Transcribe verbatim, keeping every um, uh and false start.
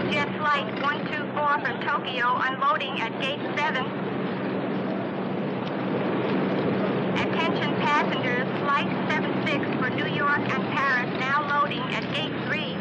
EasyJet Flight one two four from Tokyo unloading at Gate seven. Attention passengers, Flight seven six for New York and Paris now loading at Gate three.